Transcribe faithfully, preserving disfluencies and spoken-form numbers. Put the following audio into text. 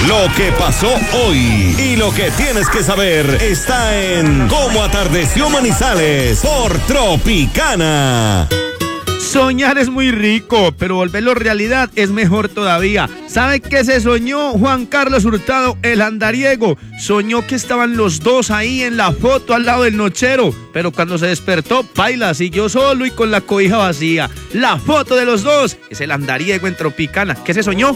Lo que pasó hoy y lo que tienes que saber está en Cómo atardeció Manizales por Tropicana. Soñar es muy rico, pero volverlo realidad es mejor todavía. ¿Sabe qué se soñó Juan Carlos Hurtado, el andariego? Soñó que estaban los dos ahí en la foto al lado del nochero, pero cuando se despertó, paila, siguió solo y con la cobija vacía. La foto de los dos es el andariego en Tropicana. ¿Qué se soñó?